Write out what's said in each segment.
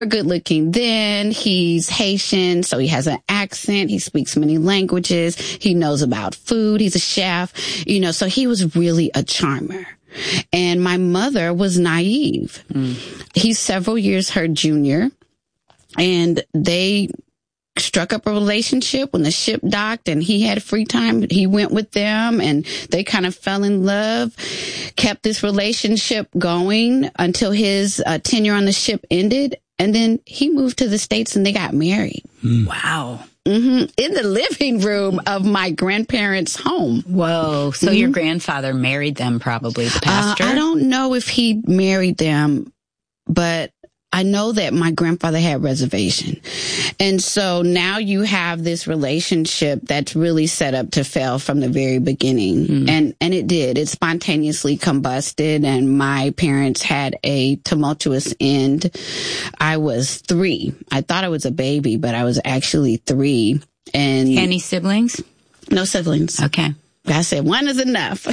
good looking then. He's Haitian, so he has an accent. He speaks many languages. He knows about food. He's a chef, so he was really a charmer. And my mother was naive. He's several years her junior, and they struck up a relationship when the ship docked and he had free time. He went with them and they kind of fell in love, kept this relationship going until his tenure on the ship ended. And then he moved to the States and they got married. Wow. In the living room of my grandparents' home. Whoa. So your grandfather married them, probably, the pastor? I don't know if he married them, but I know that my grandfather had reservation. And so now you have this relationship that's really set up to fail from the very beginning. And it did. It spontaneously combusted, and my parents had a tumultuous end. I was 3. I thought I was a baby, but I was actually 3. And any siblings? No siblings. Okay. I said, 1 is enough.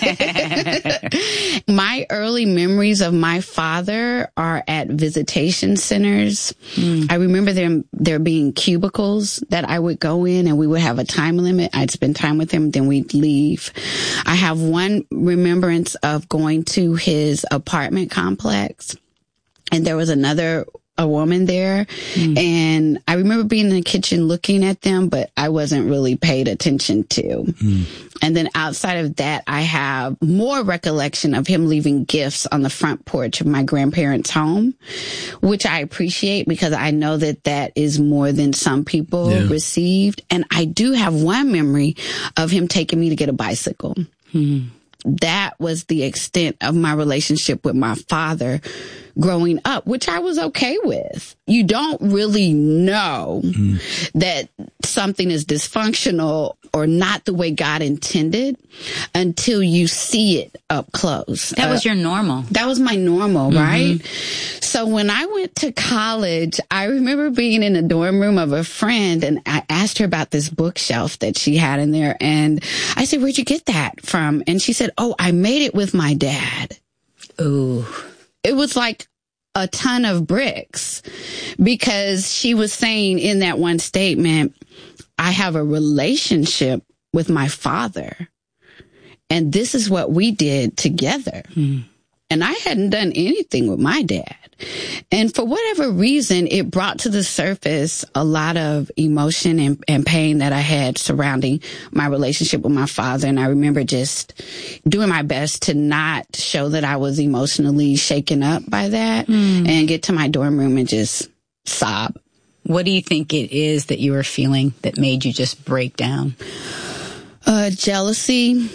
My early memories of my father are at visitation centers. I remember there being cubicles that I would go in, and we would have a time limit. I'd spend time with him, then we'd leave. I have one remembrance of going to his apartment complex, and there was a woman there. And I remember being in the kitchen looking at them, but I wasn't really paid attention to. And then outside of that, I have more recollection of him leaving gifts on the front porch of my grandparents' home, which I appreciate because I know that is more than some people received. And I do have one memory of him taking me to get a bicycle. That was the extent of my relationship with my father growing up, which I was okay with. You don't really know that something is dysfunctional or not the way God intended until you see it up close. That was your normal. That was my normal, right? So when I went to college, I remember being in a dorm room of a friend, and I asked her about this bookshelf that she had in there. And I said, "Where'd you get that from?" And she said, "Oh, I made it with my dad." Ooh. It was like a ton of bricks, because she was saying in that one statement, I have a relationship with my father, and this is what we did together. And I hadn't done anything with my dad. And for whatever reason, it brought to the surface a lot of emotion and pain that I had surrounding my relationship with my father. And I remember just doing my best to not show that I was emotionally shaken up by that and get to my dorm room and just sob. What do you think it is that you were feeling that made you just break down? Jealousy,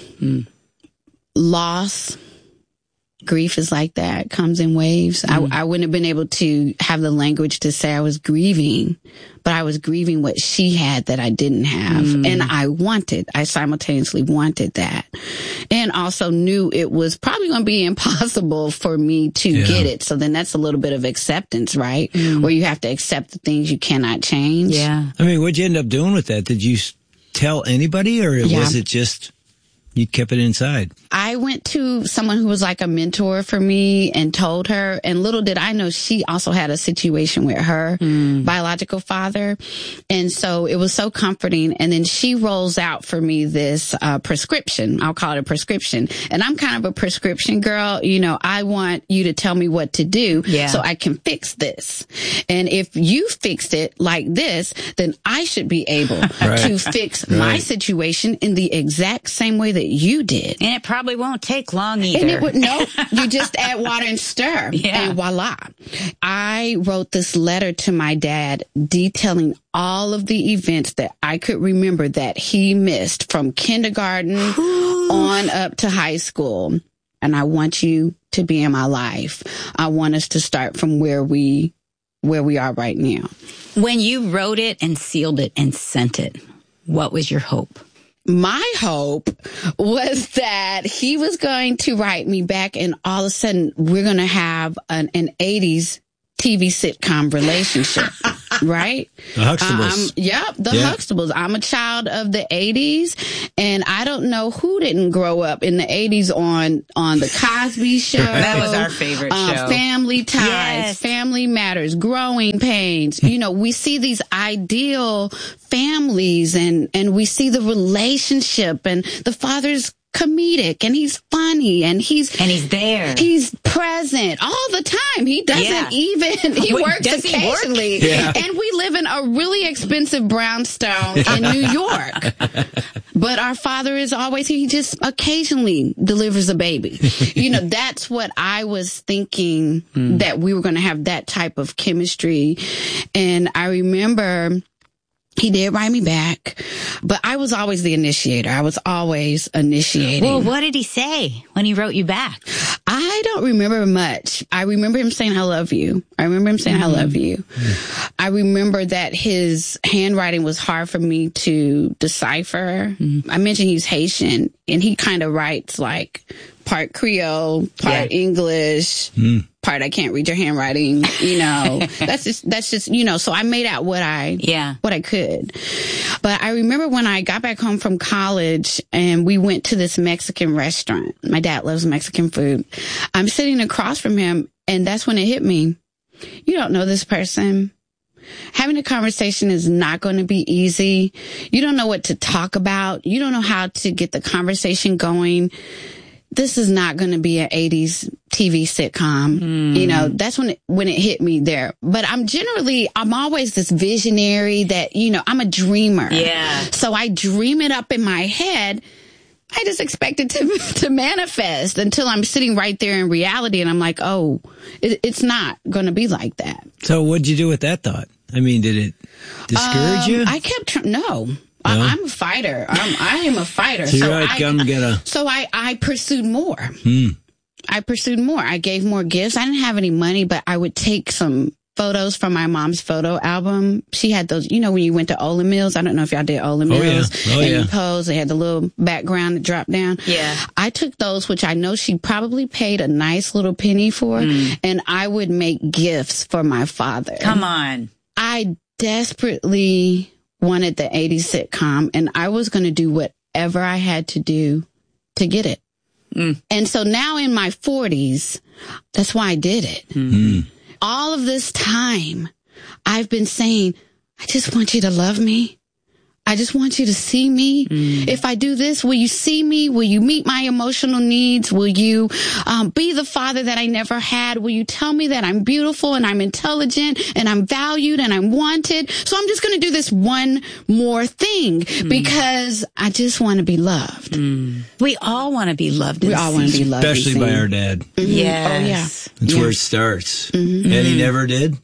loss. Grief is like that, comes in waves. I wouldn't have been able to have the language to say I was grieving, but I was grieving what she had that I didn't have. And I simultaneously wanted that. And also knew it was probably going to be impossible for me to get it. So then that's a little bit of acceptance, right? Where you have to accept the things you cannot change. Yeah. I mean, what'd you end up doing with that? Did you tell anybody, or was it just you kept it inside? I went to someone who was like a mentor for me and told her, and little did I know she also had a situation with her biological father. And so it was so comforting. And then she rolls out for me this prescription. I'll call it a prescription. And I'm kind of a prescription girl. I want you to tell me what to do so I can fix this. And if you fixed it like this, then I should be able to fix my situation in the exact same way that you did. And it probably won't take long either. And you just add water and stir. And voila. I wrote this letter to my dad detailing all of the events that I could remember that he missed from kindergarten on up to high school. And I want you to be in my life. I want us to start from where we are right now. When you wrote it and sealed it and sent it, what was your hope? My hope was that he was going to write me back, and all of a sudden we're going to have an 80s TV sitcom relationship. Right? The Huxtables. The Huxtables. I'm a child of the 80s, and I don't know who didn't grow up in the 80s on the Cosby Show. That was our favorite show. Family Ties, Family Matters, Growing Pains. We see these ideal families, and we see the relationship, and the father's comedic, and he's funny, and he's there. He's present all the time. He doesn't he works occasionally. And we live in a really expensive brownstone in New York. But our father is always here. He just occasionally delivers a baby. That's what I was thinking, that we were going to have that type of chemistry. And I remember he did write me back, but I was always the initiator. I was always initiating. Well, what did he say when he wrote you back? I don't remember much. I remember him saying, I love you. I remember that his handwriting was hard for me to decipher. I mentioned he's Haitian, and he kind of writes like part Creole, part English, part I can't read your handwriting, that's just, so I made out what I could. But I remember when I got back home from college and we went to this Mexican restaurant. My dad loves Mexican food. I'm sitting across from him, and that's when it hit me. You don't know this person. Having a conversation is not going to be easy. You don't know what to talk about. You don't know how to get the conversation going. This is not going to be an 80s TV sitcom. That's when it hit me there. But I'm always this visionary that, I'm a dreamer. Yeah. So I dream it up in my head. I just expect it to manifest until I'm sitting right there in reality, and I'm like, oh, it's not going to be like that. So what'd you do with that thought? I mean, did it discourage you? I kept no. I'm a fighter. I am a fighter. So I pursued more. I pursued more. I gave more gifts. I didn't have any money, but I would take some photos from my mom's photo album. She had those, when you went to Olan Mills. I don't know if y'all did Olan Mills. You pose. They had the little background that dropped down. Yeah. I took those, which I know she probably paid a nice little penny for, and I would make gifts for my father. Come on. I desperately wanted the 80s sitcom, and I was going to do whatever I had to do to get it. And so now in my 40s, that's why I did it. All of this time, I've been saying, I just want you to love me. I just want you to see me. If I do this, will you see me? Will you meet my emotional needs? Will you be the father that I never had? Will you tell me that I'm beautiful and I'm intelligent and I'm valued and I'm wanted? So I'm just going to do this one more thing because I just want to be loved. We all want to be loved. We all want to be loved. Especially by our dad. Yes. Oh, yeah. That's where it starts. And he never did?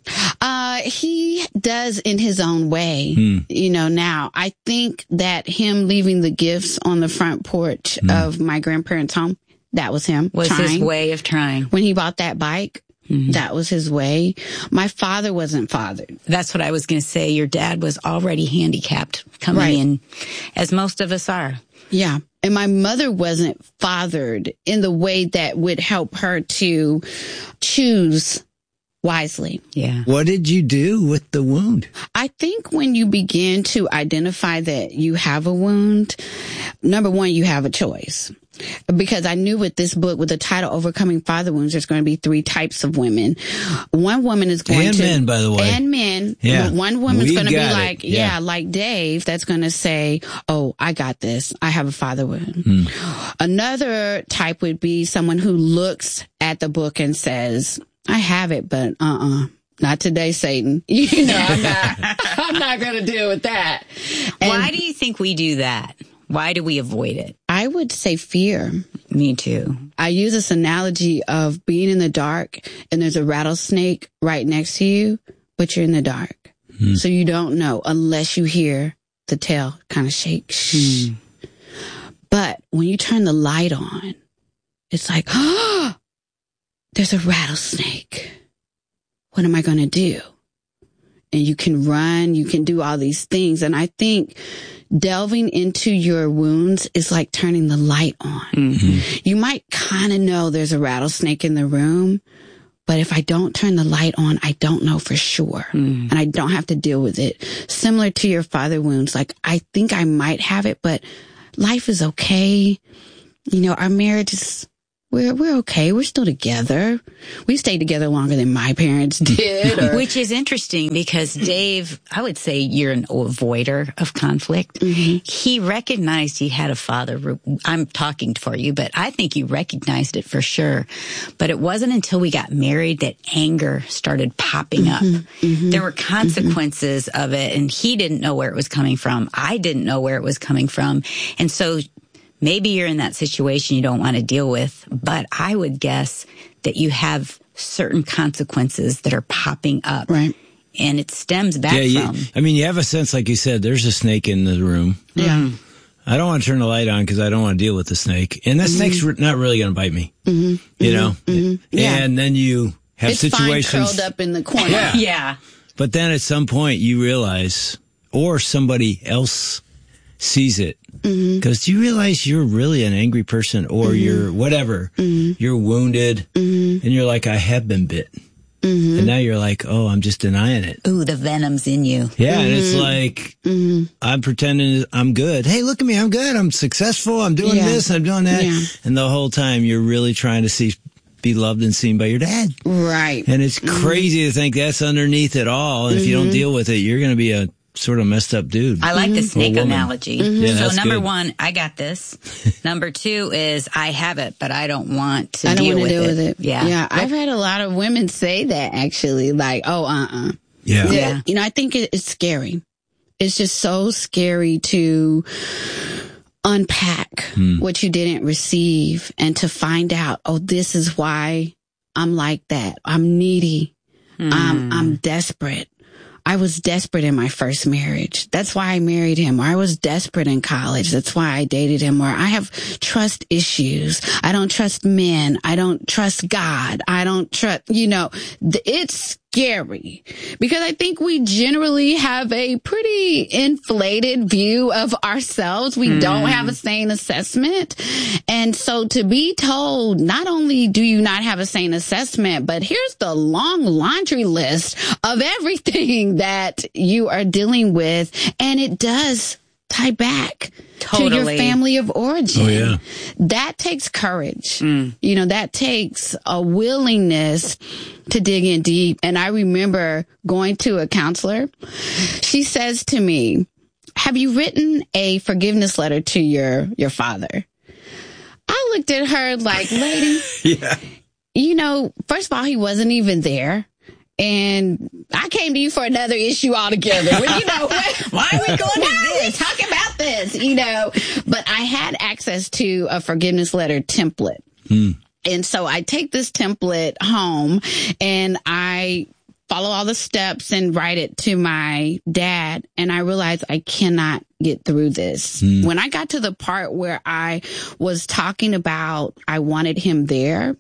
He does in his own way. Now I think that him leaving the gifts on the front porch of my grandparents' home, that was him. Was trying. His way of trying. When he bought that bike, that was his way. My father wasn't fathered. That's what I was going to say. Your dad was already handicapped coming in, as most of us are. Yeah. And my mother wasn't fathered in the way that would help her to choose wisely. Yeah. What did you do with the wound? I think when you begin to identify that you have a wound, number one, you have a choice. Because I knew with this book, with the title Overcoming Father Wounds, there's going to be 3 types of women. One woman is going to... And men, by the way. And men. Yeah. One woman's going to be like, like Dave, that's going to say, oh, I got this. I have a father wound. Another type would be someone who looks at the book and says, I have it, but not today, Satan. I'm not going to deal with that. And why do you think we do that? Why do we avoid it? I would say fear. Me too. I use this analogy of being in the dark and there's a rattlesnake right next to you, but you're in the dark. So you don't know unless you hear the tail kind of shake. Shh. But when you turn the light on, it's like, oh, there's a rattlesnake. What am I going to do? And you can run, you can do all these things. And I think delving into your wounds is like turning the light on. You might kind of know there's a rattlesnake in the room, But if I don't turn the light on, I don't know for sure. And I don't have to deal with it. Similar to your father wounds, like I think I might have it, but life is okay. You know, our marriage is, we're okay. We're still together. We stayed together longer than my parents did. Which is interesting because Dave, I would say you're an avoider of conflict. He recognized he had a father. I'm talking for you, but I think you recognized it for sure. But it wasn't until we got married that anger started popping up. There were consequences of it, and he didn't know where it was coming from. I didn't know where it was coming from. And so maybe you're in that situation you don't want to deal with, but I would guess that you have certain consequences that are popping up. Right. And it stems back from. I mean, you have a sense, like you said, there's a snake in the room. Yeah. I don't want to turn the light on because I don't want to deal with the snake. And that snake's not really going to bite me. You know? And then you have situations. Fine curled up in the corner. Yeah. But then at some point you realize, or somebody else sees it. Because do you realize you're really an angry person, or you're whatever, you're wounded, and you're like, I have been bit. And now you're like, oh, I'm just denying it. Ooh, the venom's in you. Yeah, and it's like, I'm pretending I'm good. Hey, look at me, I'm good, I'm successful, I'm doing this, I'm doing that. And the whole time you're really trying to be loved and seen by your dad. Right. And it's crazy to think that's underneath it all. And if you don't deal with it, you're going to be a sort of messed up dude. I like the snake analogy. Yeah, so number good. 1, I got this. Number 2 is I have it, but I don't want to I don't deal want to with deal it. with it. Yeah. I've had a lot of women say that actually, like, oh, Yeah. You know, I think it's scary. It's just so scary to unpack what you didn't receive and to find out, oh, this is why I'm like that. I'm needy. I'm desperate. I was desperate in my first marriage. That's why I married him. Or I was desperate in college. That's why I dated him. Or I have trust issues. I don't trust men. I don't trust God. I don't trust, you know, it's scary because I think we generally have a pretty inflated view of ourselves. We don't have a sane assessment. And so to be told, not only do you not have a sane assessment, but here's the long laundry list of everything that you are dealing with. And it does tie back to your family of origin. Oh, yeah. That takes courage. You know, that takes a willingness to dig in deep. And I remember going to a counselor. She says to me, have you written a forgiveness letter to your father? I looked at her like, lady, you know, first of all, he wasn't even there. And I came to you for another issue altogether. You know, why are we going to this? Talking about this, you know. But I had access to a forgiveness letter template. And so I take this template home and I follow all the steps and write it to my dad. And I realized I cannot get through this. When I got to the part where I was talking about I wanted him there,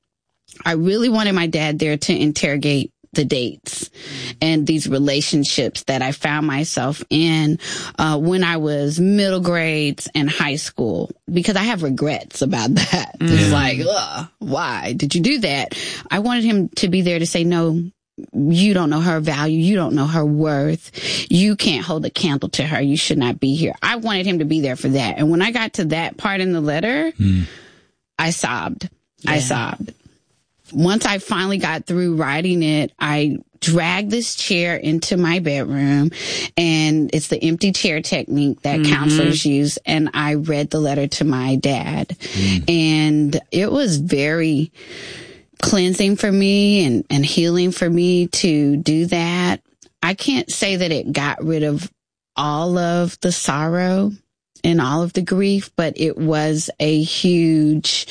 I really wanted my dad there to interrogate the dates and these relationships that I found myself in when I was middle grades and high school, because I have regrets about that. It's like, why did you do that? I wanted him to be there to say, no, you don't know her value. You don't know her worth. You can't hold a candle to her. You should not be here. I wanted him to be there for that. And when I got to that part in the letter, I sobbed. I sobbed. Once I finally got through writing it, I dragged this chair into my bedroom, and it's the empty chair technique that counselors use. And I read the letter to my dad, and it was very cleansing for me and healing for me to do that. I can't say that it got rid of all of the sorrow and all of the grief, but it was a huge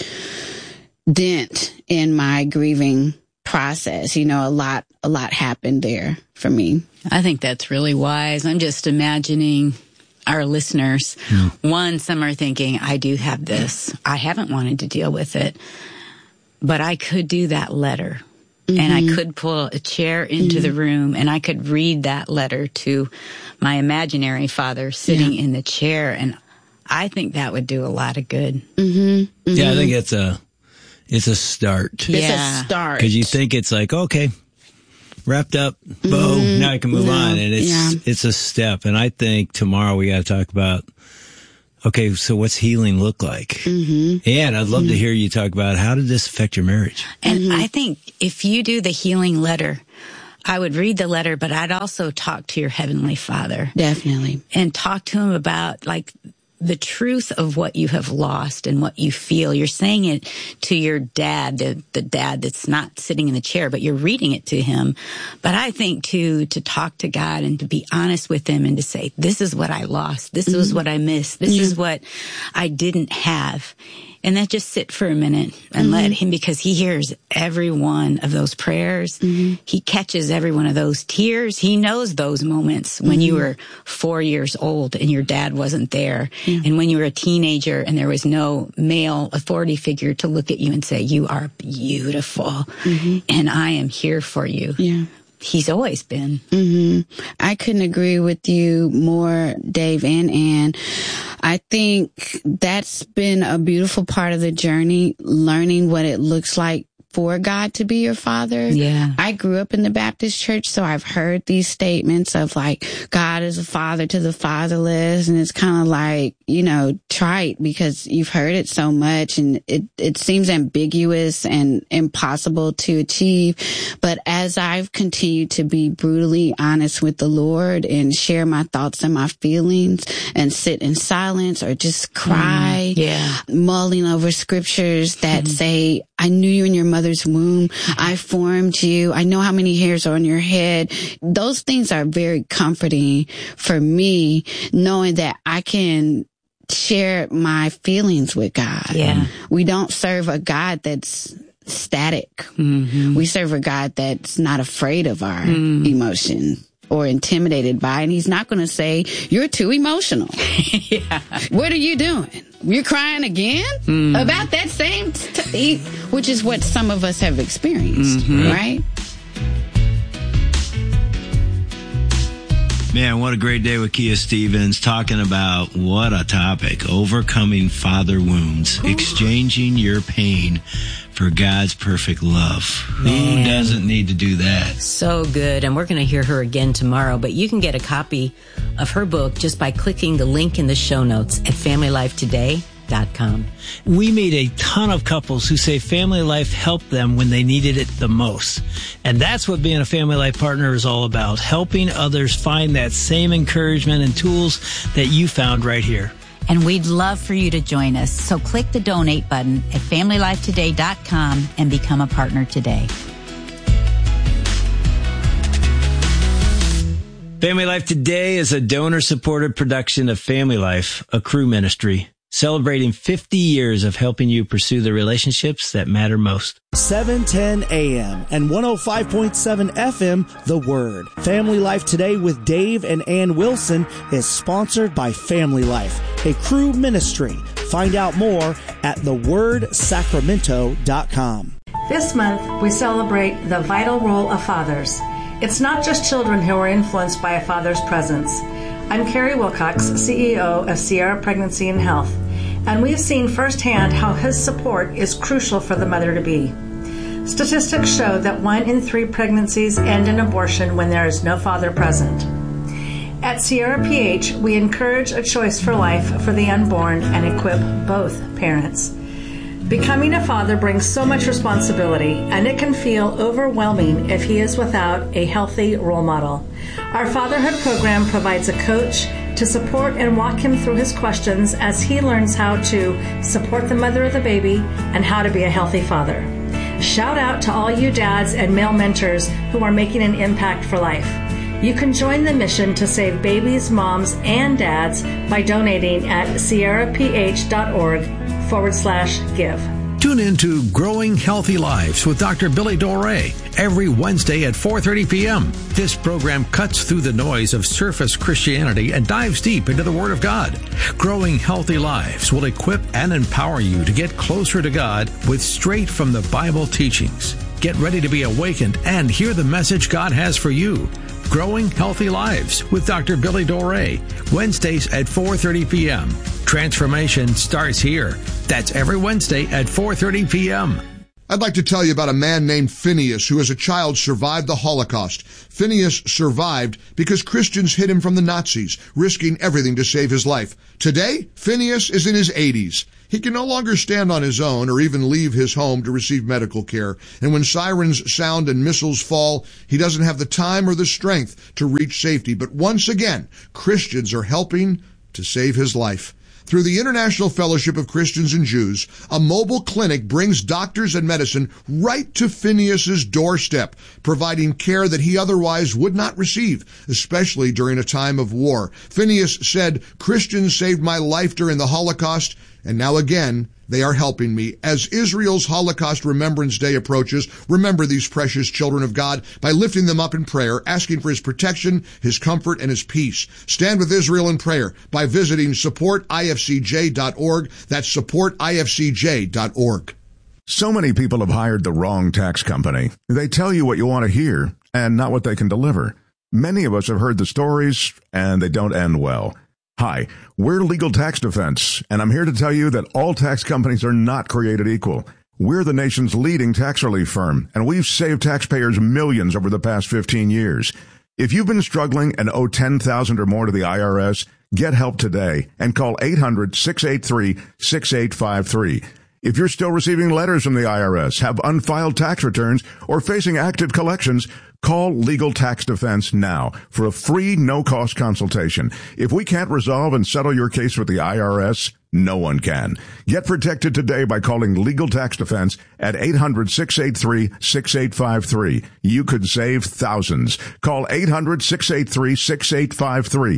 dent in my grieving process. You know, a lot happened there for me. I think that's really wise. I'm just imagining our listeners. One, some are thinking, I do have this. I haven't wanted to deal with it, but I could do that letter. And I could pull a chair into the room and I could read that letter to my imaginary father sitting in the chair. And I think that would do a lot of good. Yeah, I think it's It's a start. Yeah. It's a start. Because you think it's like, okay, wrapped up, bow, now I can move on. And it's a step. And I think tomorrow we got to talk about, okay, so what's healing look like? And I'd love to hear you talk about how did this affect your marriage? And I think if you do the healing letter, I would read the letter, but I'd also talk to your Heavenly Father. Definitely. And talk to him about like the truth of what you have lost and what you feel. You're saying it to your dad, the dad that's not sitting in the chair, but you're reading it to him. But I think to talk to God and to be honest with him and to say, this is what I lost. This is what I missed. This is what I didn't have. And then just sit for a minute and let him, because he hears every one of those prayers. He catches every one of those tears. He knows those moments when you were 4 years old and your dad wasn't there. And when you were a teenager and there was no male authority figure to look at you and say, you are beautiful and I am here for you. Yeah. He's always been. I couldn't agree with you more, Dave and Ann. I think that's been a beautiful part of the journey, learning what it looks like for God to be your father. Yeah. I grew up in the Baptist church, so I've heard these statements of like, God is a father to the fatherless. And it's kind of like, you know, trite because you've heard it so much and it seems ambiguous and impossible to achieve. But as I've continued to be brutally honest with the Lord and share my thoughts and my feelings and sit in silence or just cry, mulling over scriptures that say, I knew you in your mother's womb. I formed you. I know how many hairs are on your head. Those things are very comforting for me, knowing that I can share my feelings with God. Yeah. We don't serve a God that's static. We serve a God that's not afraid of our emotions or intimidated by, and he's not going to say, you're too emotional. What are you doing? You're crying again about that same, which is what some of us have experienced, right? Man, what a great day with Kia Stevens, talking about what a topic, overcoming father wounds, exchanging your pain for God's perfect love. Who doesn't need to do that? So good. And we're going to hear her again tomorrow, but you can get a copy of her book just by clicking the link in the show notes at FamilyLifeToday.com. We meet a ton of couples who say Family Life helped them when they needed it the most. And that's what being a Family Life partner is all about, helping others find that same encouragement and tools that you found right here. And we'd love for you to join us. So click the donate button at FamilyLifeToday.com and become a partner today. Family Life Today is a donor-supported production of Family Life, a Cru ministry, celebrating 50 years of helping you pursue the relationships that matter most. 710 AM and 105.7 FM, The Word. Family Life Today with Dave and Ann Wilson is sponsored by Family Life, a Cru ministry. Find out more at thewordsacramento.com. This month, we celebrate the vital role of fathers. It's not just children who are influenced by a father's presence. I'm Carrie Wilcox, CEO of Sierra Pregnancy and Health, and we've seen firsthand how his support is crucial for the mother-to-be. Statistics show that 1 in 3 pregnancies end in abortion when there is no father present. At Sierra PH, we encourage a choice for life for the unborn and equip both parents. Becoming a father brings so much responsibility, and it can feel overwhelming if he is without a healthy role model. Our fatherhood program provides a coach to support and walk him through his questions as he learns how to support the mother of the baby and how to be a healthy father. Shout out to all you dads and male mentors who are making an impact for life. You can join the mission to save babies, moms, and dads by donating at sierraph.org/give. Tune in to Growing Healthy Lives with Dr. Billy Doré every Wednesday at 4:30 p.m. This program cuts through the noise of surface Christianity and dives deep into the Word of God. Growing Healthy Lives will equip and empower you to get closer to God with straight from the Bible teachings. Get ready to be awakened and hear the message God has for you. Growing Healthy Lives with Dr. Billy Doré, Wednesdays at 4:30 p.m. Transformation starts here. That's every Wednesday at 4:30 p.m. I'd like to tell you about a man named Phineas who as a child survived the Holocaust. Phineas survived because Christians hid him from the Nazis, risking everything to save his life. Today, Phineas is in his 80s. He can no longer stand on his own or even leave his home to receive medical care. And when sirens sound and missiles fall, he doesn't have the time or the strength to reach safety. But once again, Christians are helping to save his life. Through the International Fellowship of Christians and Jews, a mobile clinic brings doctors and medicine right to Phineas's doorstep, providing care that he otherwise would not receive, especially during a time of war. Phineas said, "Christians saved my life during the Holocaust, and now again, they are helping me." As Israel's Holocaust Remembrance Day approaches, remember these precious children of God by lifting them up in prayer, asking for his protection, his comfort, and his peace. Stand with Israel in prayer by visiting supportifcj.org. That's supportifcj.org. So many people have hired the wrong tax company. They tell you what you want to hear and not what they can deliver. Many of us have heard the stories, and they don't end well. Hi, we're Legal Tax Defense, and I'm here to tell you that all tax companies are not created equal. We're the nation's leading tax relief firm, and we've saved taxpayers millions over the past 15 years. If you've been struggling and owe $10,000 or more to the IRS, get help today and call 800-683-6853. If you're still receiving letters from the IRS, have unfiled tax returns, or facing active collections, call Legal Tax Defense now for a free, no-cost consultation. If we can't resolve and settle your case with the IRS, no one can. Get protected today by calling Legal Tax Defense at 800-683-6853. You could save thousands. Call 800-683-6853,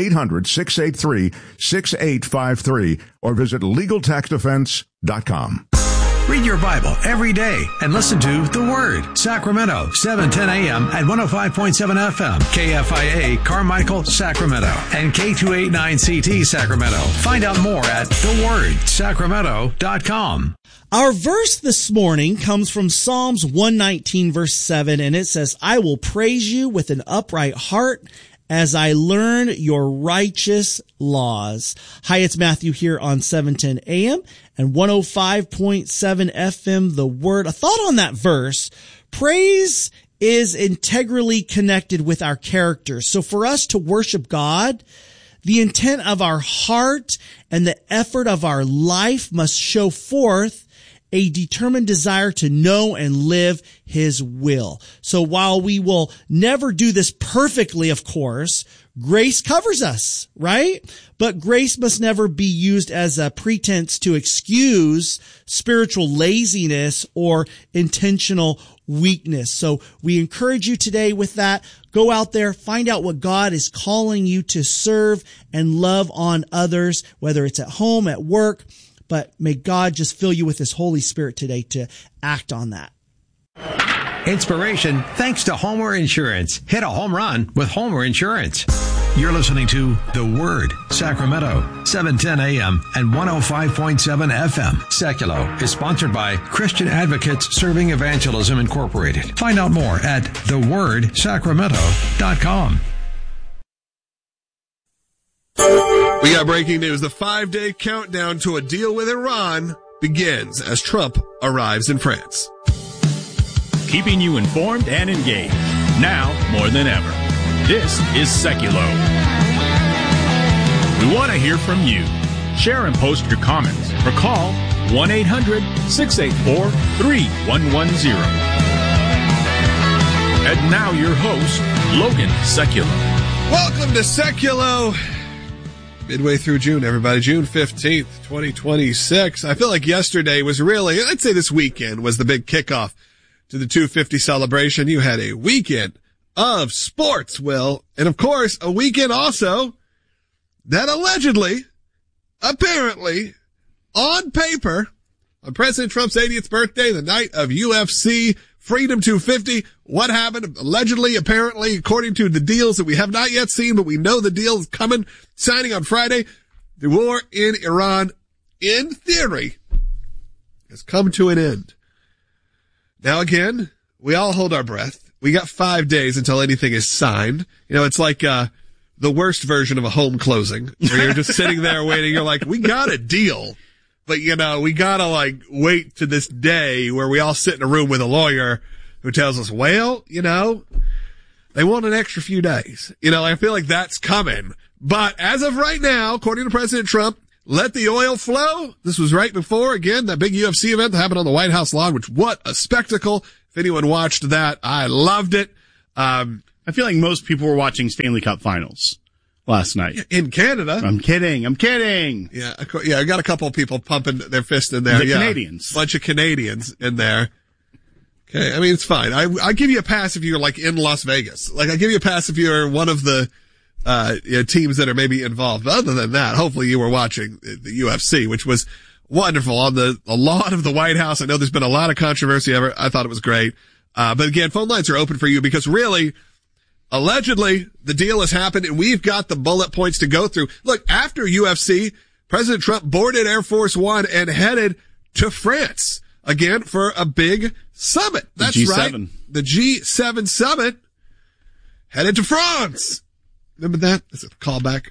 800-683-6853, or visit LegalTaxDefense.com. Read your Bible every day and listen to The Word. Sacramento, 710 a.m. at 105.7 FM. KFIA, Carmichael, Sacramento. And K289CT, Sacramento. Find out more at thewordsacramento.com. Our verse this morning comes from Psalms 119, verse 7, and it says, "I will praise you with an upright heart as I learn your righteous laws." Hi, it's Matthew here on 710 AM and 105.7 FM, The Word. A thought on that verse: praise is integrally connected with our character. So for us to worship God, the intent of our heart and the effort of our life must show forth a determined desire to know and live his will. So while we will never do this perfectly, of course, grace covers us, right? But grace must never be used as a pretense to excuse spiritual laziness or intentional weakness. So we encourage you today with that. Go out there, find out what God is calling you to serve and love on others, whether it's at home, at work. But may God just fill you with his Holy Spirit today to act on that. Inspiration thanks to Homer Insurance. Hit a home run with Homer Insurance. You're listening to The Word, Sacramento, 710 AM and 105.7 FM. Seculo is sponsored by Christian Advocates Serving Evangelism Incorporated. Find out more at thewordsacramento.com. We got breaking news. The 5-day countdown to a deal with Iran begins as Trump arrives in France. Keeping you informed and engaged, now more than ever. This is Seculo. We want to hear from you. Share and post your comments or call 1-800-684-3110. And now your host, Logan Seculo. Welcome to Seculo. Midway through June, everybody. June 15th, 2026. I feel like yesterday was really, I'd say this weekend was the big kickoff to the 250 celebration. You had a weekend of sports, Will. And of course, a weekend also that allegedly, apparently, on paper, on President Trump's 80th birthday, the night of UFC Freedom 250, what happened? Allegedly, apparently, according to the deals that we have not yet seen, but we know the deal is coming, signing on Friday, the war in Iran, in theory, has come to an end. Now again, we all hold our breath. We got 5 days until anything is signed. You know, it's like the worst version of a home closing, where you're just sitting there waiting. You're like, we got a deal. But, we gotta, wait to this day where we all sit in a room with a lawyer who tells us, well, they want an extra few days. I feel like that's coming. But as of right now, according to President Trump, let the oil flow. This was right before, again, that big UFC event that happened on the White House lawn, which, what a spectacle. If anyone watched that, I loved it. I feel like most people were watching Stanley Cup finals last night. In Canada. I'm kidding. Yeah, I got a couple of people pumping their fist in there. The Canadians. Bunch of Canadians in there. Okay, I mean, it's fine. I give you a pass if you're in Las Vegas. I give you a pass if you're one of the teams that are maybe involved. But other than that, hopefully you were watching the UFC, which was wonderful on the lawn of the White House. I know there's been a lot of controversy ever. I thought it was great. But again, phone lines are open for you because really, allegedly, the deal has happened and we've got the bullet points to go through. Look, after UFC, President Trump boarded Air Force One and headed to France again for a big summit. That's right. The G7 summit headed to France. Remember that? That's a callback.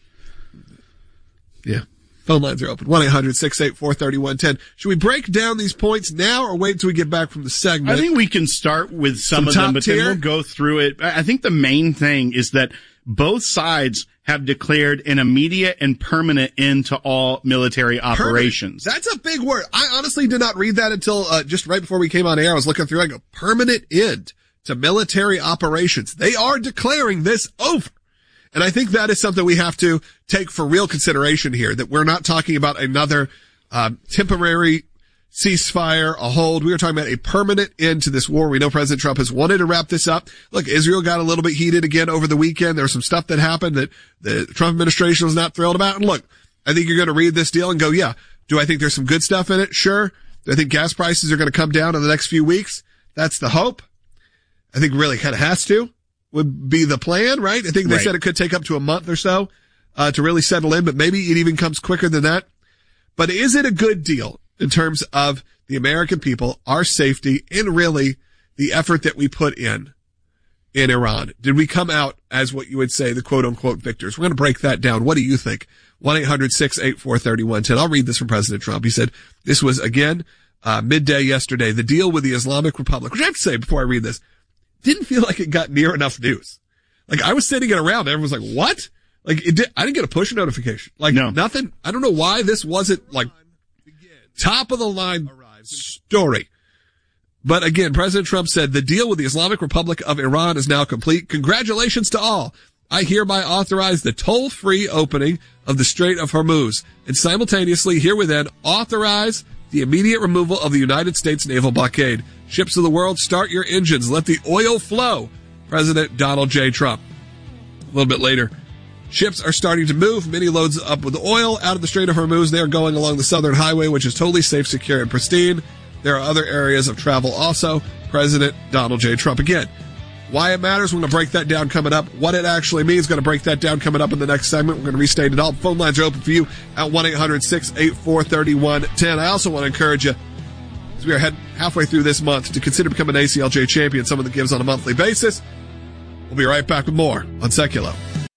Yeah. Phone lines are open. 1-800-684-3110. Should we break down these points now or wait until we get back from the segment? I think we can start with some of them, but then we'll go through it. I think the main thing is that both sides have declared an immediate and permanent end to all military operations. Permanent. That's a big word. I honestly did not read that until just right before we came on air. I was looking through. I go, permanent end to military operations. They are declaring this over. And I think that is something we have to take for real consideration here, that we're not talking about another temporary ceasefire, a hold. We are talking about a permanent end to this war. We know President Trump has wanted to wrap this up. Look, Israel got a little bit heated again over the weekend. There was some stuff that happened that the Trump administration was not thrilled about. And look, I think you're going to read this deal and go, yeah, do I think there's some good stuff in it? Sure. Do I think gas prices are going to come down in the next few weeks? That's the hope. I think really kind of has to. Would be the plan, right? I think they said it could take up to a month or so to really settle in, but maybe it even comes quicker than that. But is it a good deal in terms of the American people, our safety, and really the effort that we put in Iran? Did we come out as what you would say the quote-unquote victors? We're going to break that down. What do you think? 1-800-684-3110. I'll read this from President Trump. He said, this was, again, midday yesterday, the deal with the Islamic Republic, which I have to say before I read this, didn't feel like it got near enough news. I was sitting it around and everyone was like, what? I didn't get a push notification. No. Nothing. I don't know why this wasn't top of the line story. But again, President Trump said the deal with the Islamic Republic of Iran is now complete. Congratulations to all. I hereby authorize the toll-free opening of the Strait of Hormuz and simultaneously herewithin authorize the immediate removal of the United States naval blockade. Ships of the world, start your engines. Let the oil flow. President Donald J. Trump. A little bit later, ships are starting to move. Many loads up with oil out of the Strait of Hormuz. They are going along the Southern Highway, which is totally safe, secure, and pristine. There are other areas of travel also. President Donald J. Trump. Again, why it matters, we're going to break that down coming up. What it actually means, going to break that down coming up in the next segment. We're going to restate it all. Phone lines are open for you at 1-800-684-3110. I also want to encourage you, as we are halfway through this month, to consider becoming an ACLJ champion, someone that gives on a monthly basis. We'll be right back with more on Seculo.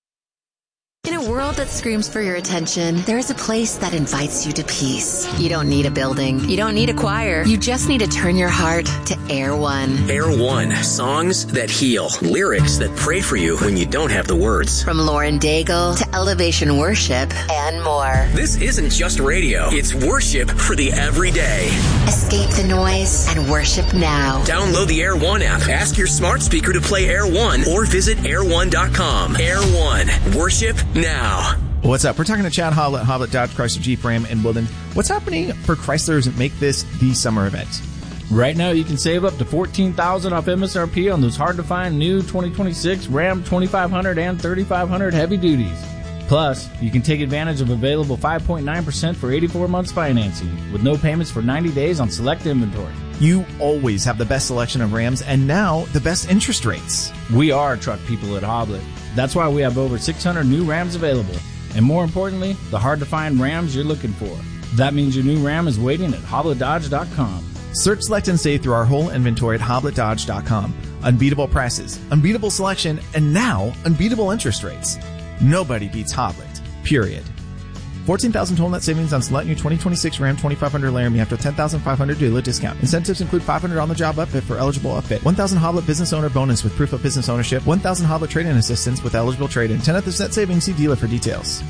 In a world that screams for your attention, there is a place that invites you to peace. You don't need a building. You don't need a choir. You just need to turn your heart to Air One. Air One. Songs that heal. Lyrics that pray for you when you don't have the words. From Lauren Daigle to Elevation Worship and more. This isn't just radio. It's worship for the everyday. Escape the noise and worship now. Download the Air One app. Ask your smart speaker to play Air One or visit air1.com. Air One. Worship now. What's up? We're talking to Chad Hoblet, Hoblet Dodge Chrysler Jeep Ram in Woodland. What's happening for Chryslers that make this the summer event? Right now, you can save up to $14,000 off MSRP on those hard-to-find new 2026 Ram 2500 and 3500 heavy duties. Plus, you can take advantage of available 5.9% for 84 months financing with no payments for 90 days on select inventory. You always have the best selection of Rams and now the best interest rates. We are truck people at Hoblet. That's why we have over 600 new Rams available. And more importantly, the hard-to-find Rams you're looking for. That means your new Ram is waiting at HobletDodge.com. Search, select, and save through our whole inventory at HobletDodge.com. Unbeatable prices, unbeatable selection, and now unbeatable interest rates. Nobody beats Hoblet, period. 14,000 total net savings on select new 2026 Ram 2500 Laramie after $10,500 dealer discount. Incentives include $500 on-the-job upfit for eligible upfit, $1,000 Hoblet business owner bonus with proof of business ownership, $1,000 Hoblet trade-in assistance with eligible trade-in. 10% savings. See dealer for details.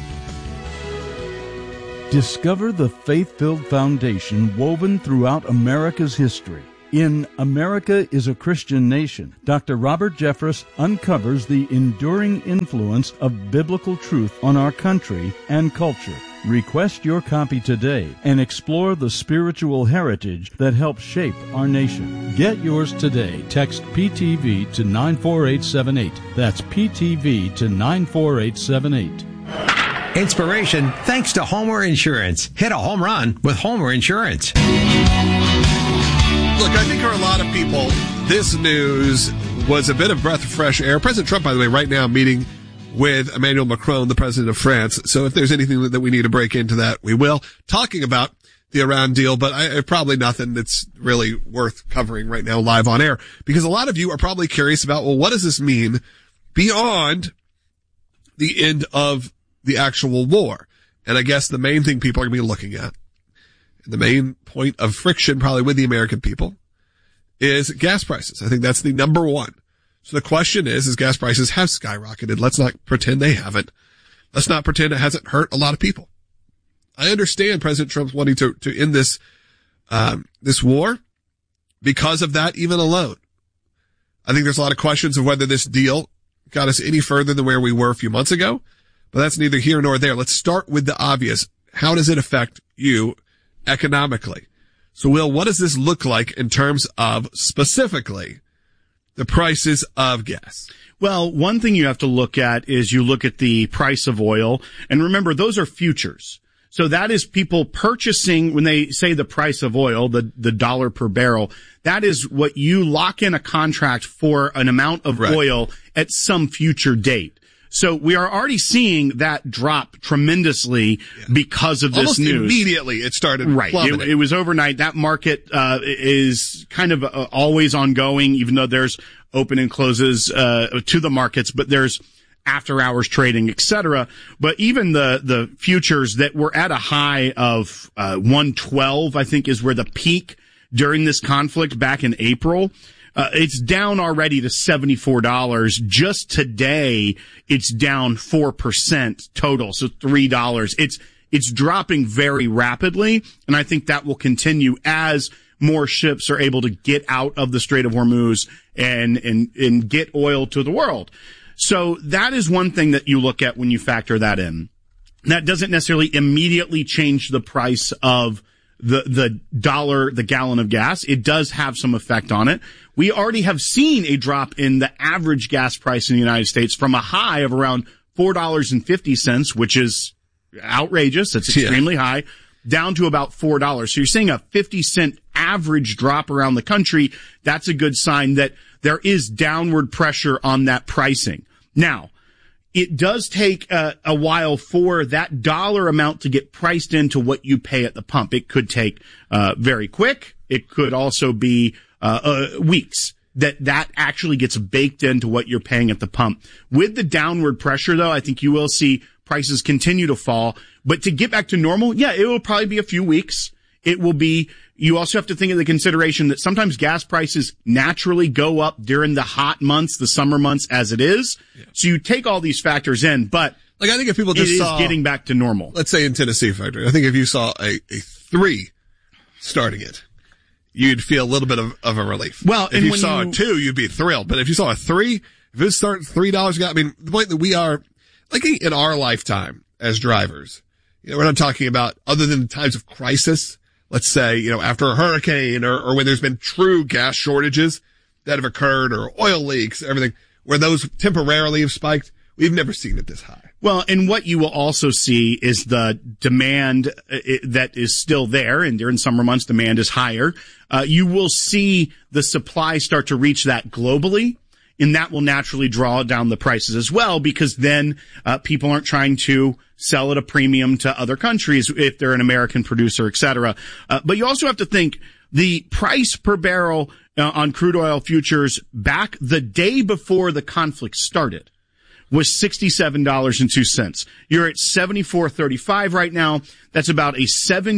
Discover the faith-filled foundation woven throughout America's history. In America is a Christian Nation, Dr. Robert Jeffress uncovers the enduring influence of biblical truth on our country and culture. Request your copy today and explore the spiritual heritage that helped shape our nation. Get yours today. Text PTV to 94878. That's PTV to 94878. Inspiration thanks to Homer Insurance. Hit a home run with Homer Insurance. Look, I think for a lot of people, this news was a bit of breath of fresh air. President Trump, by the way, right now meeting with Emmanuel Macron, the president of France. So if there's anything that we need to break into that, we will. Talking about the Iran deal, but probably nothing that's really worth covering right now live on air. Because a lot of you are probably curious about, well, what does this mean beyond the end of the actual war? And I guess the main thing people are going to be looking at, the main point of friction probably with the American people, is gas prices. I think that's the number one. So the question is gas prices have skyrocketed. Let's not pretend they haven't. Let's not pretend it hasn't hurt a lot of people. I understand President Trump's wanting to end this war because of that even alone. I think there's a lot of questions of whether this deal got us any further than where we were a few months ago, but that's neither here nor there. Let's start with the obvious. How does it affect you economically? So, Will, what does this look like in terms of specifically the prices of gas? Well, one thing you have to look at is you look at the price of oil. And remember, those are futures. So that is people purchasing, when they say the price of oil, the dollar per barrel, that is what you lock in a contract for an amount of oil at some future date. So we are already seeing that drop tremendously because of this almost news. Immediately it started plummeting. It was overnight. That market is kind of always ongoing, even though there's open and closes to the markets, but there's after hours trading, etc. But even the futures that were at a high of 112, I think, is where the peak during this conflict back in April. It's down already to $74. Just today, it's down 4% total, so $3. It's dropping very rapidly, and I think that will continue as more ships are able to get out of the Strait of Hormuz and get oil to the world. So that is one thing that you look at when you factor that in. That doesn't necessarily immediately change the price of the gallon of gas. It does have some effect on it. We already have seen a drop in the average gas price in the United States from a high of around $4.50, which is outrageous. It's extremely high, down to about $4. So you're seeing a 50-cent average drop around the country. That's a good sign that there is downward pressure on that pricing. Now, it does take a while for that dollar amount to get priced into what you pay at the pump. It could take very quick. It could also be weeks that actually gets baked into what you're paying at the pump. With the downward pressure, though, I think you will see prices continue to fall. But to get back to normal, yeah, it will probably be a few weeks. It will be. You also have to think of the consideration that sometimes gas prices naturally go up during the hot months, the summer months as it is. Yeah. So you take all these factors in, but I think if people just saw getting back to normal. Let's say in Tennessee factory, I think if you saw a 3 starting it, you'd feel a little bit of a relief. Well, if you saw a 2, you'd be thrilled. But if you saw a 3, if it's starting $3, I mean, the point that we are, like in our lifetime as drivers, we're not talking about other than times of crisis. Let's say, after a hurricane or when there's been true gas shortages that have occurred or oil leaks, everything, where those temporarily have spiked. We've never seen it this high. Well, and what you will also see is the demand that is still there, and during summer months, demand is higher. You will see the supply start to reach that globally, and that will naturally draw down the prices as well, because then people aren't trying to sell at a premium to other countries if they're an American producer, et cetera. But you also have to think the price per barrel on crude oil futures back the day before the conflict started was $67.02. You're at $74.35 right now. That's about a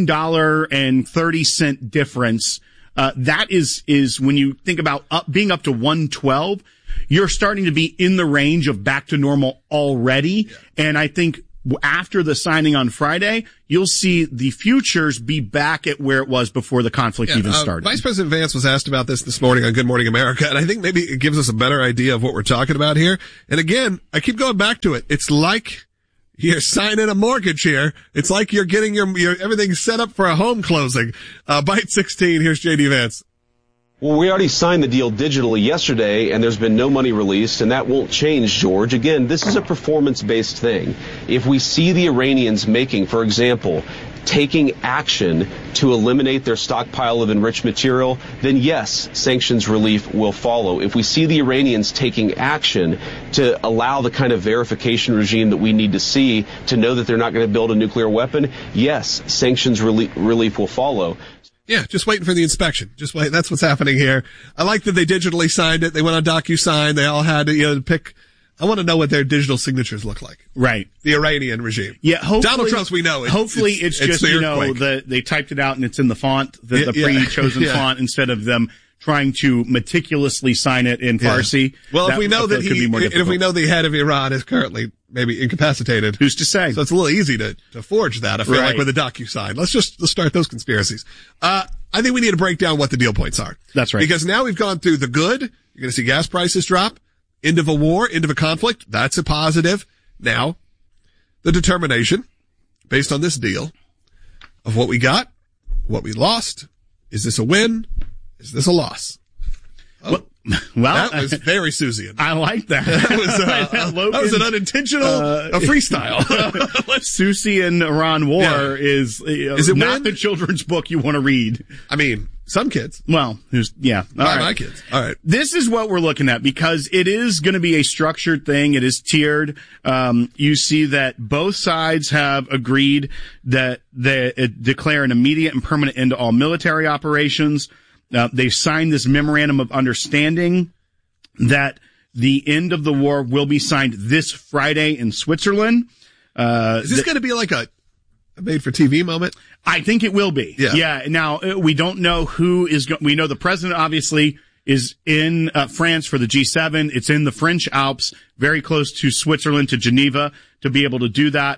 $7.30 difference. That is when you think about being up to 112, you're starting to be in the range of back to normal already. Yeah. And I think after the signing on Friday, you'll see the futures be back at where it was before the conflict even started. Vice President Vance was asked about this morning on Good Morning America, and I think maybe it gives us a better idea of what we're talking about here. And again, I keep going back to it. It's like you're signing a mortgage here. It's like you're getting your everything set up for a home closing. Byte 16, here's J.D. Vance. Well, we already signed the deal digitally yesterday, and there's been no money released, and that won't change, George. Again, this is a performance-based thing. If we see the Iranians making, for example, taking action to eliminate their stockpile of enriched material, then yes, sanctions relief will follow. If we see the Iranians taking action to allow the kind of verification regime that we need to see to know that they're not going to build a nuclear weapon, yes, sanctions relief will follow. Yeah, just waiting for the inspection. Just wait. That's what's happening here. I like that they digitally signed it. They went on DocuSign. They all had to, pick. I want to know what their digital signatures look like. Right. The Iranian regime. Yeah, hopefully. Donald Trump's, we know. Hopefully it's just, they typed it out and it's in the font, the pre-chosen font, instead of them trying to meticulously sign it in Farsi. Well, if we know that if we know the head of Iran is currently maybe incapacitated, who's to say? So it's a little easy to forge that. I feel like with a DocuSign. Let's start those conspiracies. I think we need to break down what the deal points are. That's right. Because now we've gone through the good. You're going to see gas prices drop. End of a war, end of a conflict. That's a positive. Now, the determination based on this deal of what we got, what we lost. Is this a win? Is this a loss? Oh, well, that was very Susian. I like that. That was an unintentional freestyle. Susian Iran War is it not the children's book you want to read. I mean, some kids. Well, my kids. All right. This is what we're looking at because it is going to be a structured thing. It is tiered. You see that both sides have agreed that they declare an immediate and permanent end to all military operations. They signed this memorandum of understanding that the end of the war will be signed this Friday in Switzerland. Is this going to be like a made-for-TV moment? I think it will be. Yeah. Now, we don't know who is going. We know the president obviously is in France for the G7. It's in the French Alps, very close to Switzerland, to Geneva, to be able to do that.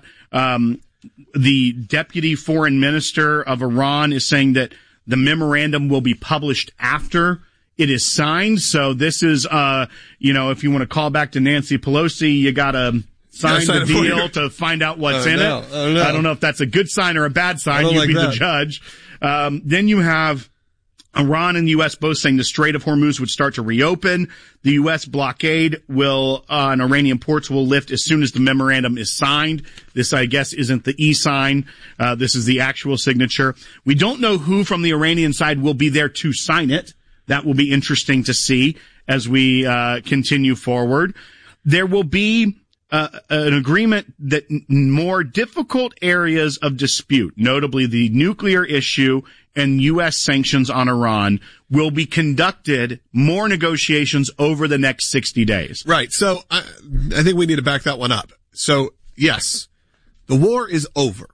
The deputy foreign minister of Iran is saying that the memorandum will be published after it is signed. So this is, if you want to call back to Nancy Pelosi, you got to sign the deal to find out what's in it. I don't know if that's a good sign or a bad sign. You'd be the judge. Then you have Iran and the U.S. both saying the Strait of Hormuz would start to reopen. The U.S. blockade on Iranian ports will lift as soon as the memorandum is signed. This, I guess, isn't the e-sign. This is the actual signature. We don't know who from the Iranian side will be there to sign it. That will be interesting to see as we continue forward. There will be an agreement that more difficult areas of dispute, notably the nuclear issue and U.S. sanctions on Iran, will be conducted more negotiations over the next 60 days. Right. So I think we need to back that one up. So, yes, the war is over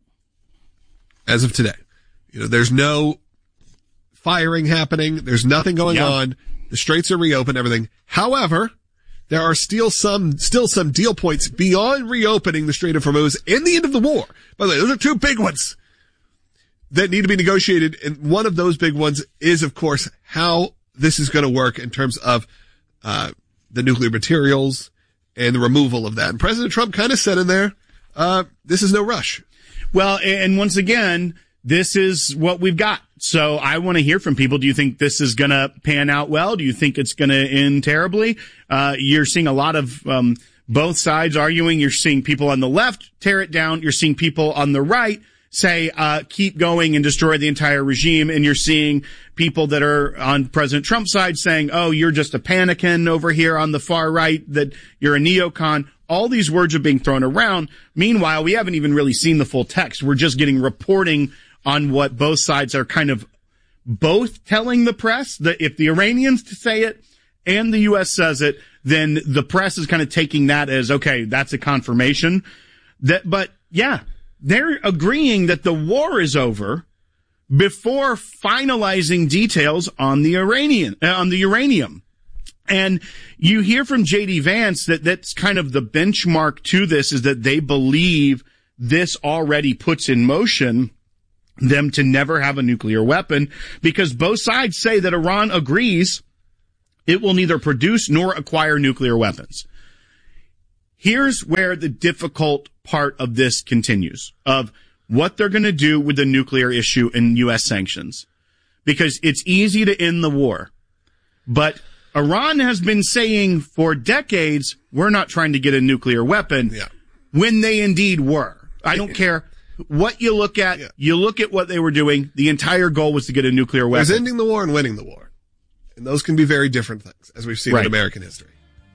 as of today. There's no firing happening. There's nothing going on. The straits are reopened, everything. However, there are still some deal points beyond reopening the Strait of Hormuz and the end of the war. By the way, those are two big ones that need to be negotiated. And one of those big ones is, of course, how this is going to work in terms of the nuclear materials and the removal of that. And President Trump kind of said in there, this is no rush. Well, and once again, this is what we've got. So I want to hear from people. Do you think this is going to pan out well? Do you think it's going to end terribly? You're seeing a lot of both sides arguing. You're seeing people on the left tear it down. You're seeing people on the right say, keep going and destroy the entire regime. And you're seeing people that are on President Trump's side saying, oh, you're just a panican over here on the far right, that you're a neocon. All these words are being thrown around. Meanwhile, we haven't even really seen the full text. We're just getting reporting on what both sides are kind of both telling the press, that if the Iranians say it and the U.S. says it, then the press is kind of taking that as, okay, that's a confirmation. But yeah, they're agreeing that the war is over before finalizing details on the uranium. And you hear from J.D. Vance that that's kind of the benchmark to this, is that they believe this already puts in motion them to never have a nuclear weapon, because both sides say that Iran agrees it will neither produce nor acquire nuclear weapons. Here's where the difficult part of this continues, of what they're going to do with the nuclear issue and U.S. sanctions. Because it's easy to end the war, but Iran has been saying for decades, we're not trying to get a nuclear weapon, when they indeed were. I don't care what you look at. You look at what they were doing. The entire goal was to get a nuclear weapon. There's ending the war and winning the war. And those can be very different things, as we've seen in American history.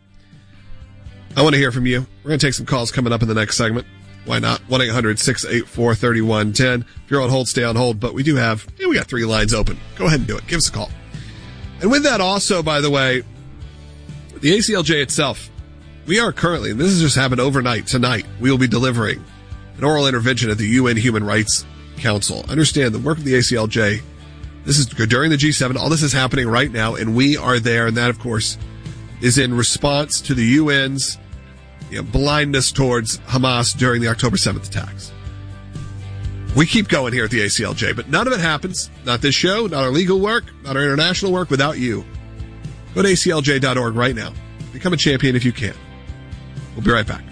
I want to hear from you. We're going to take some calls coming up in the next segment. Why not? 1-800-684-3110. If you're on hold, stay on hold. But we do have, we got 3 lines open. Go ahead and do it. Give us a call. And with that also, by the way, the ACLJ itself, we are currently, and this has just happened overnight, tonight, we will be delivering an oral intervention at the UN Human Rights Council. Understand the work of the ACLJ. This is during the G7. All this is happening right now, and we are there. And that, of course, is in response to the UN's blindness towards Hamas during the October 7th attacks. We keep going here at the ACLJ, but none of it happens. Not this show, not our legal work, not our international work, without you. Go to aclj.org right now. Become a champion if you can. We'll be right back.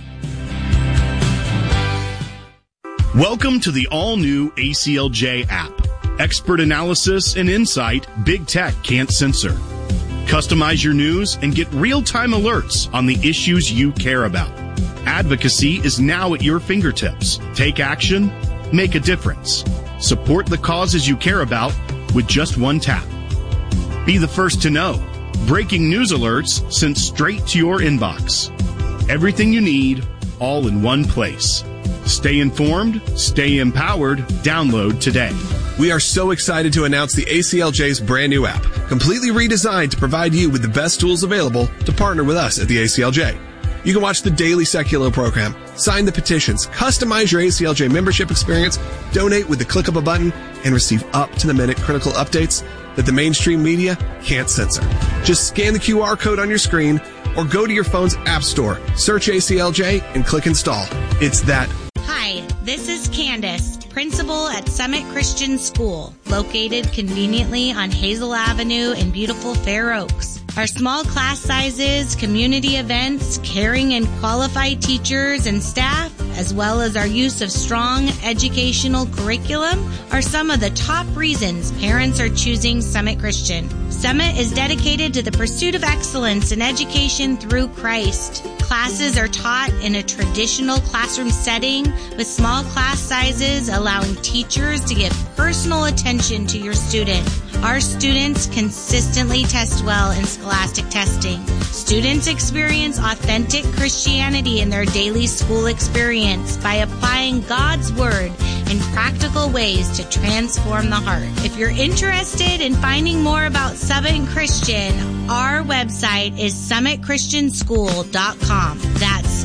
Welcome to the all-new ACLJ app. Expert analysis and insight Big Tech can't censor. Customize your news and get real-time alerts on the issues you care about. Advocacy is now at your fingertips. Take action. Make a difference. Support the causes you care about with just one tap. Be the first to know. Breaking news alerts sent straight to your inbox. Everything you need, all in one place. Stay informed, stay empowered. Download today. We are so excited to announce the ACLJ's brand new app, completely redesigned to provide you with the best tools available to partner with us at the ACLJ. You can watch the daily Seculo program, sign the petitions, customize your ACLJ membership experience, donate with the click of a button, and receive up-to-the-minute critical updates that the mainstream media can't censor. Just scan the QR code on your screen or go to your phone's app store, search ACLJ, and click install. It's that. Hi, this is Candace, principal at Summit Christian School, located conveniently on Hazel Avenue in beautiful Fair Oaks. Our small class sizes, community events, caring and qualified teachers and staff, as well as our use of strong educational curriculum, are some of the top reasons parents are choosing Summit Christian. Summit is dedicated to the pursuit of excellence in education through Christ. Classes are taught in a traditional classroom setting with small class sizes, allowing teachers to give personal attention to your student. Our students consistently test well in scholastic testing. Students experience authentic Christianity in their daily school experience by applying God's Word in practical ways to transform the heart. If you're interested in finding more about Summit Christian, our website is summitchristianschool.com. That's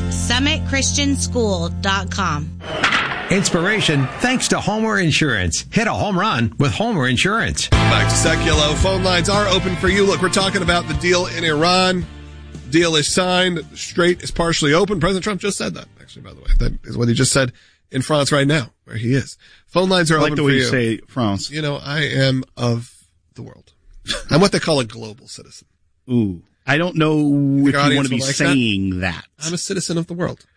summitchristianschool.com. Inspiration thanks to Homer Insurance. Hit a home run with Homer Insurance. Back to Seculo. Phone lines are open for you. Look, we're talking about the deal in Iran. Deal is signed. The Strait is partially open. President Trump just said that, actually, by the way. That is what he just said in France right now, where he is. Phone lines are open for you. I like the way you say France. I am of the world. I'm what they call a global citizen. Ooh. I don't know if you want to be saying that. I'm a citizen of the world,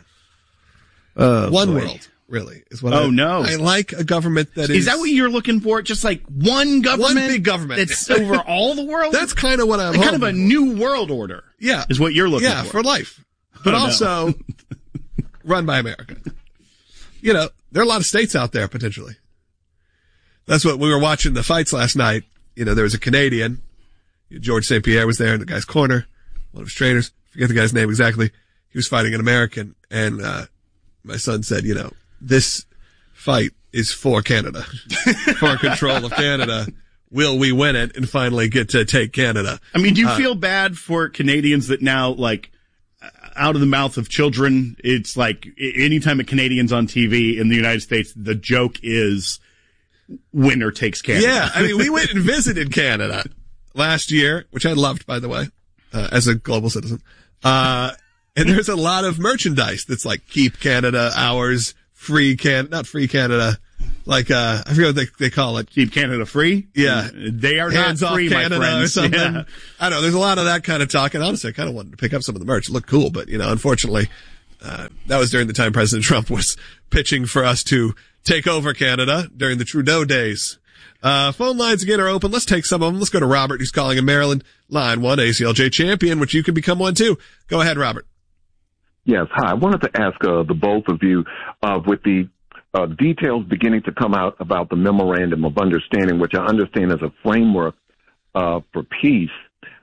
One boy. world. Really, is what no. I like a government that is... Is that what you're looking for? Just like one government? One big government. That's over all the world? That's kind of what I'm kind of a new world order. Yeah. Is what you're looking for. Yeah, for life. But also run by America. There are a lot of states out there, potentially. That's what we were watching the fights last night. There was a Canadian. George St. Pierre was there in the guy's corner. One of his trainers. Forget the guy's name exactly. He was fighting an American. And my son said, this fight is for Canada, for control of Canada. will we win it and finally get to take Canada? I mean, do you feel bad for Canadians that now, like, out of the mouth of children, it's like anytime a Canadian's on TV in the United States, the joke is winner takes Canada. Yeah, I mean, we went and visited Canada last year, which I loved, by the way, as a global citizen. And there's a lot of merchandise that's like Keep Canada, ours, Free Canada, not Free Canada. Like, I forget what they call it. Keep Canada free? Yeah. They are Hands not free, off Canada, my friends. or something. Yeah. I don't know. There's a lot of that kind of talk. And honestly, I kind of wanted to pick up some of the merch. It looked cool, but, unfortunately, that was during the time President Trump was pitching for us to take over Canada during the Trudeau days. Phone lines again are open. Let's take some of them. Let's go to Robert, who's calling in Maryland. Line 1, ACLJ champion, which you can become one too. Go ahead, Robert. Yes. Hi. I wanted to ask the both of you, with the details beginning to come out about the memorandum of understanding, which I understand is a framework for peace.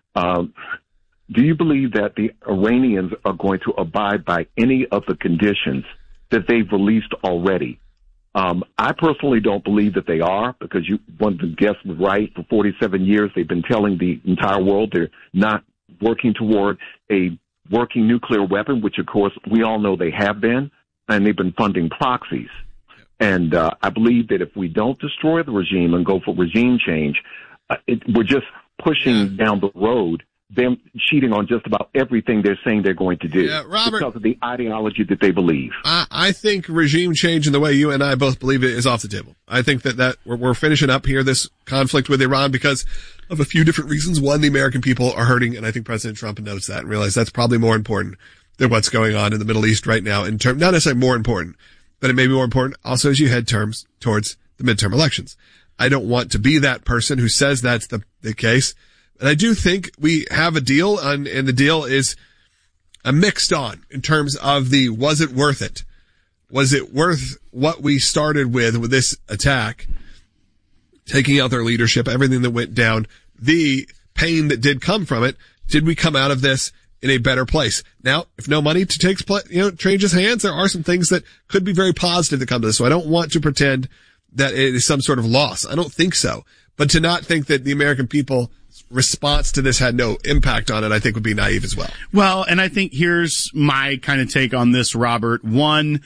Do you believe that the Iranians are going to abide by any of the conditions that they've released already? I personally don't believe that they are, because one of the guests was right. For 47 years, they've been telling the entire world they're not working toward a working nuclear weapon, which, of course, we all know they have been, and they've been funding proxies. And I believe that if we don't destroy the regime and go for regime change, we're just pushing down the road, them cheating on just about everything they're saying they're going to do. Yeah, Robert, because of the ideology that they believe. I think regime change in the way you and I both believe it is off the table. I think that we're finishing up here this conflict with Iran because of a few different reasons. One, the American people are hurting, and I think President Trump knows that and realizes that's probably more important than what's going on in the Middle East right now. Not necessarily more important, but it may be more important also as you head towards the midterm elections. I don't want to be that person who says that's the case. And I do think we have a deal, and the deal is a mixed on in terms of was it worth it? Was it worth what we started with this attack, taking out their leadership, everything that went down, the pain that did come from it? Did we come out of this in a better place? Now, if no money changes hands, there are some things that could be very positive that come to this. So I don't want to pretend that it is some sort of loss. I don't think so. But to not think that the American people's response to this had no impact on it, I think would be naive as well. Well, and I think here's my kind of take on this, Robert. One,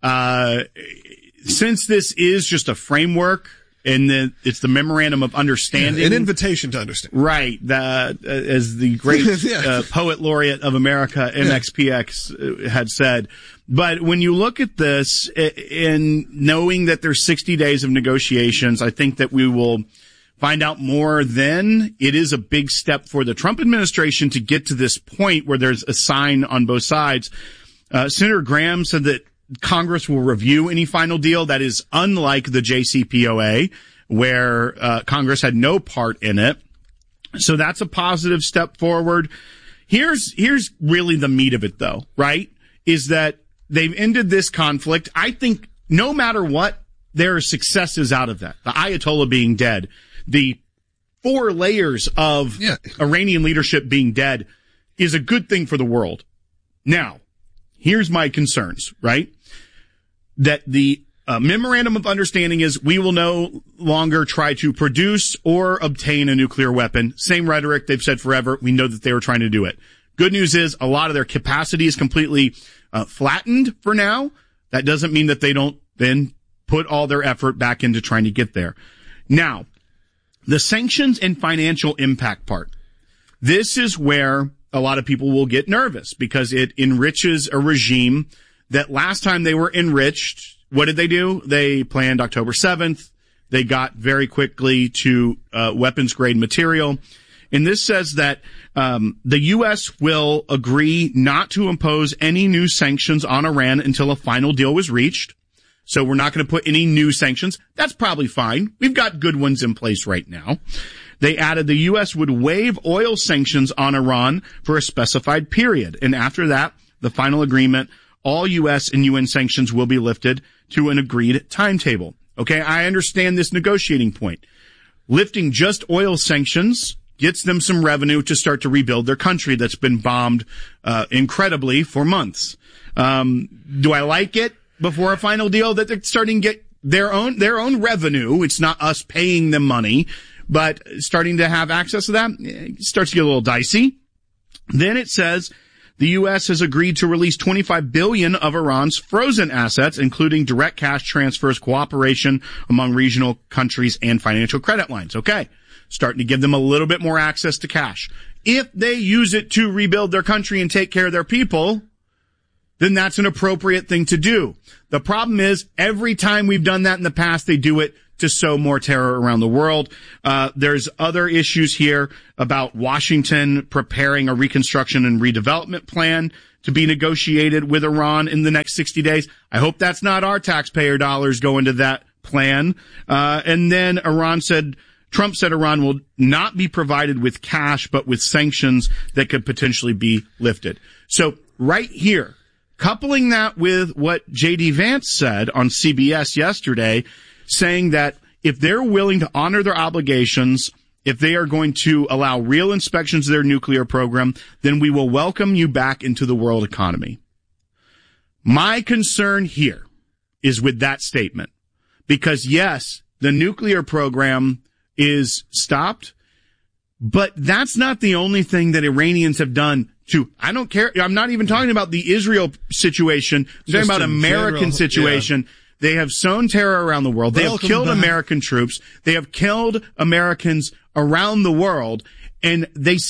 since this is just a framework, and it's the memorandum of understanding. An invitation to understand. Right. As the great poet laureate of America, MXPX, had said. But when you look at this, in knowing that there's 60 days of negotiations, I think that we will find out more then. It is a big step for the Trump administration to get to this point where there's a sign on both sides. Senator Graham said that Congress will review any final deal. That is unlike the JCPOA, where Congress had no part in it. So that's a positive step forward. Here's really the meat of it, though, right? Is that they've ended this conflict. I think no matter what, there are successes out of that. The Ayatollah being dead, the 4 layers of Iranian leadership being dead is a good thing for the world. Now, here's my concerns, right? That the memorandum of understanding is we will no longer try to produce or obtain a nuclear weapon. Same rhetoric they've said forever. We know that they were trying to do it. Good news is a lot of their capacity is completely flattened for now. That doesn't mean that they don't then put all their effort back into trying to get there. Now, the sanctions and financial impact part. This is where a lot of people will get nervous because it enriches a regime that last time they were enriched, what did they do? They planned October 7th. They got very quickly to weapons grade material. And this says that the U.S. will agree not to impose any new sanctions on Iran until a final deal was reached. So we're not going to put any new sanctions. That's probably fine. We've got good ones in place right now. They added the U.S. would waive oil sanctions on Iran for a specified period. And after that, the final agreement, all U.S. and UN sanctions will be lifted to an agreed timetable. Okay, I understand this negotiating point. Lifting just oil sanctions gets them some revenue to start to rebuild their country that's been bombed incredibly for months. Do I like it before a final deal that they're starting to get their own revenue? It's not us paying them money, but starting to have access to that, it starts to get a little dicey. Then it says the U.S. has agreed to release $25 billion of Iran's frozen assets, including direct cash transfers, cooperation among regional countries, and financial credit lines. Okay. Starting to give them a little bit more access to cash. If they use it to rebuild their country and take care of their people, then that's an appropriate thing to do. The problem is, every time we've done that in the past, they do it to sow more terror around the world. There's other issues here about Washington preparing a reconstruction and redevelopment plan to be negotiated with Iran in the next 60 days. I hope that's not our taxpayer dollars going to that plan. And then Trump said Iran will not be provided with cash, but with sanctions that could potentially be lifted. So right here, coupling that with what J.D. Vance said on CBS yesterday, saying that if they're willing to honor their obligations, if they are going to allow real inspections of their nuclear program, then we will welcome you back into the world economy. My concern here is with that statement, because yes, the nuclear program is stopped, but that's not the only thing that Iranians have done I don't care. I'm not even talking about the Israel situation. I'm talking about American situation. Yeah. They have sown terror around the world. They have killed American troops. They have killed Americans around the world. And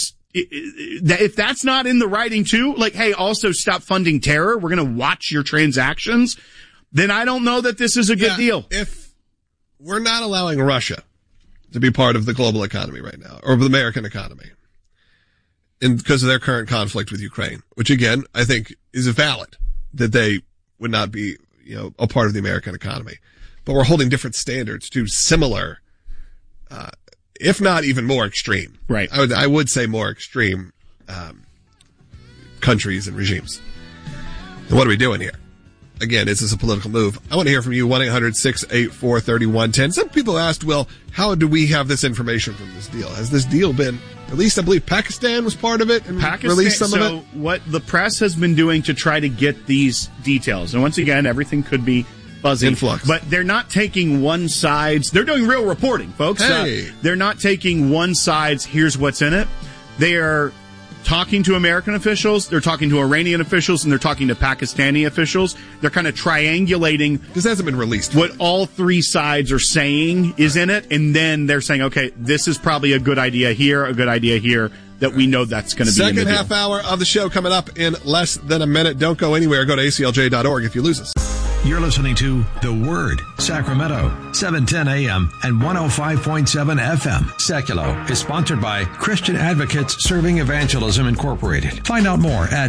if that's not in the writing too, like, hey, also stop funding terror, we're going to watch your transactions, then I don't know that this is a good deal. If we're not allowing Russia to be part of the global economy right now, or the American economy, and because of their current conflict with Ukraine, which again, I think is valid that they would not be, a part of the American economy. But we're holding different standards to similar, if not even more extreme. Right. I would say more extreme, countries and regimes. And what are we doing here? Again, is this a political move? I want to hear from you, 1-800-684-3110. Some people asked, well, how do we have this information from this deal? Has this deal been released? I believe Pakistan was part of it and released some of it. So what the press has been doing to try to get these details, and once again, everything could be fuzzy. Influx. But they're not taking one side's. They're doing real reporting, folks. Hey. They're not taking one side's, here's what's in it. They are talking to American officials, they're talking to Iranian officials, and they're talking to Pakistani officials. They're kind of triangulating. This hasn't been released. What all three sides are saying is in it, and then they're saying, okay, this is probably a good idea here, a good idea here, that we know that's going to be in the deal. Second half hour of the show coming up in less than a minute. Don't go anywhere. Go to aclj.org if you lose us. You're listening to The Word, Sacramento, 710 AM and 105.7 FM. Seculo is sponsored by Christian Advocates Serving Evangelism Incorporated. Find out more at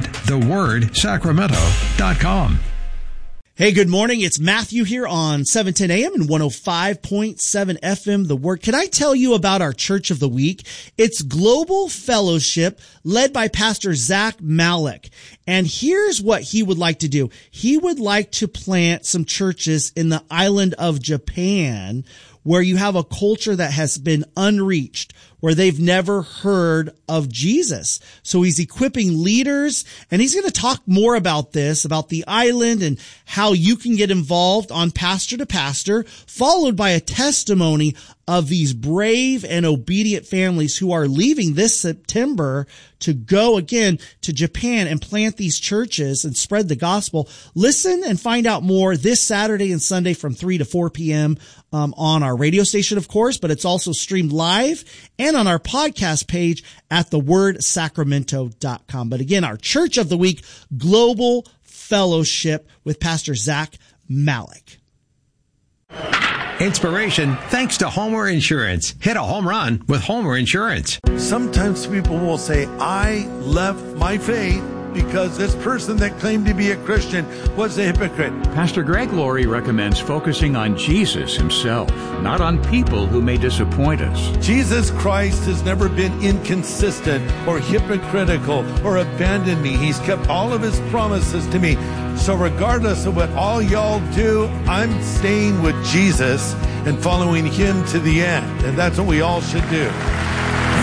thewordsacramento.com. Hey, good morning. It's Matthew here on 710 AM and 105.7 FM, The Word. Can I tell you about our Church of the Week? It's Global Fellowship led by Pastor Zach Malik. And here's what he would like to do. He would like to plant some churches in the island of Japan where you have a culture that has been unreached, where they've never heard of Jesus. So he's equipping leaders, and he's going to talk more about this, about the island and how you can get involved on Pastor to Pastor, followed by a testimony of these brave and obedient families who are leaving this September to go again to Japan and plant these churches and spread the gospel. Listen and find out more this Saturday and Sunday from 3 to 4 p.m. On our radio station, of course, but it's also streamed live and on our podcast page at thewordsacramento.com. But again, our Church of the Week, Global Fellowship with Pastor Zach Malik. Inspiration thanks to Homer Insurance. Hit a home run with Homer Insurance. Sometimes people will say, I left my faith because this person that claimed to be a Christian was a hypocrite. Pastor Greg Laurie recommends focusing on Jesus himself, not on people who may disappoint us. Jesus Christ has never been inconsistent or hypocritical or abandoned me. He's kept all of his promises to me. So regardless of what all y'all do, I'm staying with Jesus and following him to the end. And that's what we all should do.